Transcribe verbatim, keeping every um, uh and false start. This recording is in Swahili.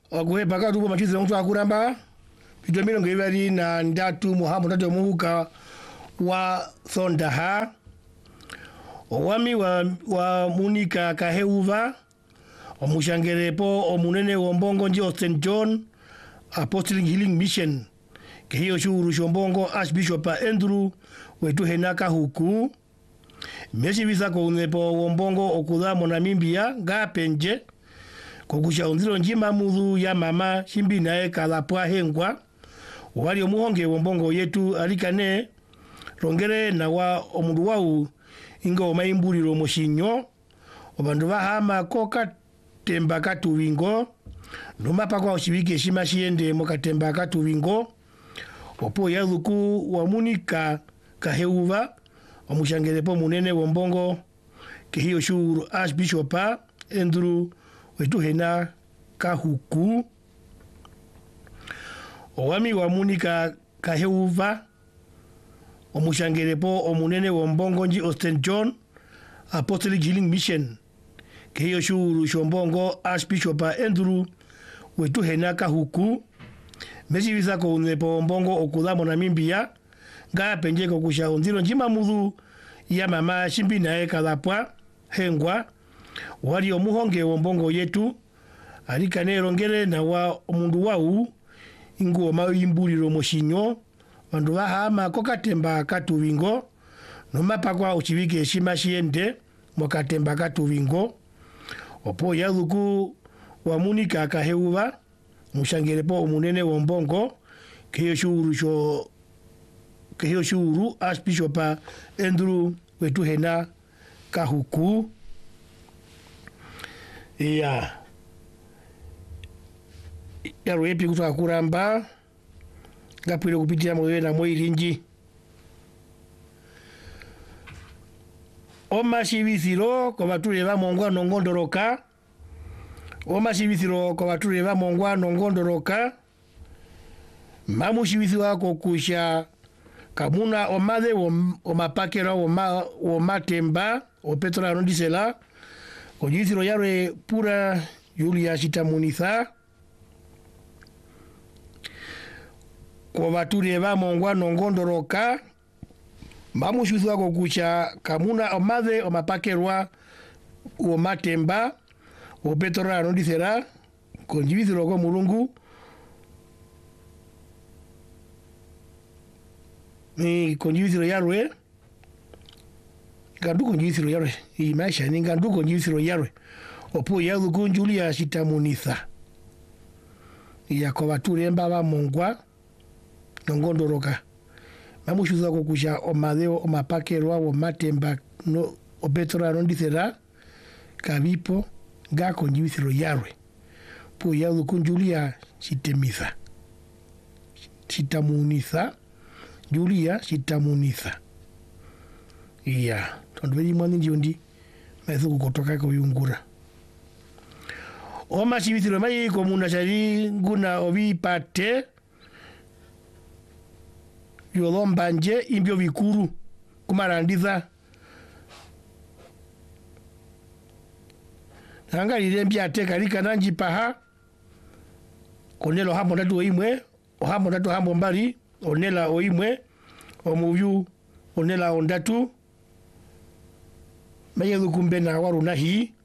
Ogwe baka tubo machizi mtu akuramba. Pito milongo ibali na ndatu muhamu ndatu muhuka wa Sondaha. Owami wa, wa Munika Kaheuva. Omushangerepo omunene wombongo nji Saint John Apostolic Healing Mission. Kehiyo shuru shombongo Archbishop Andrew wetu henaka huku. Meshi visa kwa unepo wombongo okuda monamimbia nga penje. Kokusha unzilo njima mudhu ya mama shimbi nae kalapwa hengwa. Wali omuhonge wombongo yetu alikane rongere na wa omundu wau inga omaimbuli romoshinyo. Obandu hama koka temba katu wingo. Numapa kwa ushibike shima shiende moka temba katu wingo. Opo ya dhuku wa Munika Kaheuva. Omushangerepo munene wombongo kehiyo shuru Archbishop Andrew wetu hena kahuku. Owami wa Munika Kaheuva. Omushangerepo omunene wombongo nji Saint John Apostolic Healing Mission. Kehiyo shuru shombongo Archbishop Andrew wetu hena kahuku. Mesi visa ko unepo wombongo okuda monamimbia. Nga penje kokusha unzilo njima mudhu ya mama shimbi nae kalapwa hengwa. Wali omuhonge wombongo yetu alikane rongere na wa omundu wau ingu omaimbuli romoshinyo. Wandu hama kokatemba katu wingo. Numapa kwa uchibike shima shiende mokatemba katu wingo. Opo ya dhuku wa Munika Kaheuva. Mushangerepo omunene wombongo kehiyo shuru sho kehiyo shuru Archbishop Andrew wetu hena kahuku. Iya yaro epi kutoka kuramba ngapwile kupitia mwewe na mwirinji. Oma shivithiro kwa watule wa mongwa nongondoroka. Oma shivithiro kwa watule wa mongwa nongondoroka. Mamu shivithiro wako kusha kamuna omade omapakera oma omatemba opetra rondisela. Kojithiro yare pura Julia Shitamunitha. Kwa watule wa mongwa nongondoroka. Mamu shivithiro wako kusha kamuna omade omapakerwa omatemba opetra rondisela. Kojithiro kwa mulungu. Ni konjithiro yarwe. Gandu konjithiro yarwe. Hii maisha ni gandu konjithiro yarwe. Opo ya dhuku Julia Shitamunitha. Ya kwa watule mbaba mongwa nongondoroka. Mamu shivithiro wako kusha omadeo omapakerwa omatemba no opetra rondisela. Kabipo ga konjithiro yarwe. Po ya dhuku Julia Shitamunitha. Shitamunitha. Julia Shitamunitha. Iya. Tonduweli mwani njondi. Maithuku kutoka kwa yungura. Oma shivithiro mai komuna shari nguna ovi pate. Yolombanje imbio vikuru. Kumaranditha. Nanga lirembia teka lika nanji paha. Konelo hambo ndatu oimwe. Ohambo ndatu hambo mbali. Onela oimwe. Omuyu onela ondatu. Maye dhukumbe na waru nahi.